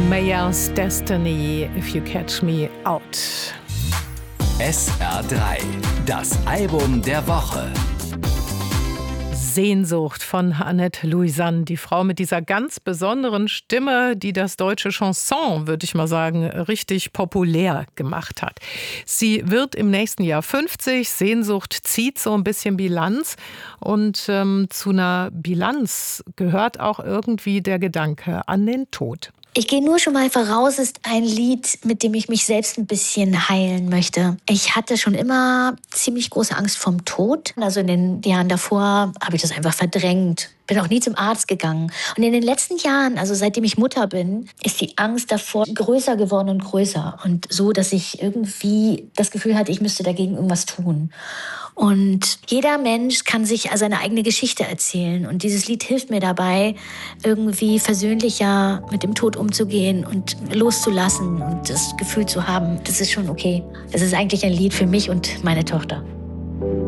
Mayer's Destiny, If You Catch Me Out. SR3, das Album der Woche. Sehnsucht von Annette Louisanne, die Frau mit dieser ganz besonderen Stimme, die das deutsche Chanson, würde ich mal sagen, richtig populär gemacht hat. Sie wird im nächsten Jahr 50. Sehnsucht zieht so ein bisschen Bilanz. Und zu einer Bilanz gehört auch irgendwie der Gedanke an den Tod. Ich gehe nur schon mal voraus, ist ein Lied, mit dem ich mich selbst ein bisschen heilen möchte. Ich hatte schon immer ziemlich große Angst vorm Tod. Also in den Jahren davor habe ich das einfach verdrängt. Bin auch nie zum Arzt gegangen. Und in den letzten Jahren, also seitdem ich Mutter bin, ist die Angst davor größer geworden und größer. Und so, dass ich irgendwie das Gefühl hatte, ich müsste dagegen irgendwas tun. Und jeder Mensch kann sich seine eigene Geschichte erzählen. Und dieses Lied hilft mir dabei, irgendwie versöhnlicher mit dem Tod umzugehen und loszulassen und das Gefühl zu haben, das ist schon okay. Es ist eigentlich ein Lied für mich und meine Tochter.